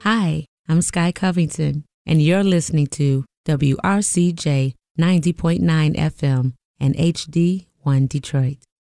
Hi, I'm Sky Covington, and you're listening to WRCJ 90.9 FM and HD1 Detroit.